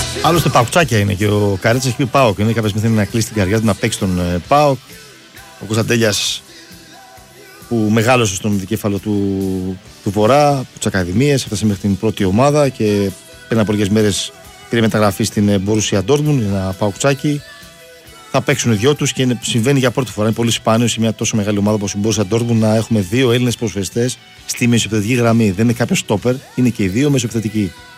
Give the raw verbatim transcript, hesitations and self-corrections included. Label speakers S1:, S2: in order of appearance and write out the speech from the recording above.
S1: Άλλωστε παουτσάκια είναι και ο Καρέτσα έχει πει ΠΑΟΚ. Είναι κάποια στιγμή θέλει να κλείσει την καρδιά του να παίξει τον ε, ΠΑΟΚ. Ο Κωνσταντέλιας που μεγάλωσε στον δικέφαλο του, του Βορρά, από τις Ακαδημίες, έφτασε μέχρι την πρώτη ομάδα και πριν από λίγες μέρες πήρε μεταγραφή στην Μπορούσια Ντόρτμουντ, ένα παουτσάκι. Θα παίξουν οι δυο τους και είναι, συμβαίνει για πρώτη φορά. Είναι πολύ σπάνιο σε μια τόσο μεγάλη ομάδα όπως η Μπορούσια Ντόρτμουντ να έχουμε δύο Έλληνες ποδοσφαιριστές στη μεσοεπιθετική γραμμή. Δεν είναι κάποιο στόπερ, είναι και οι δύο μεσοεπιθετικοί.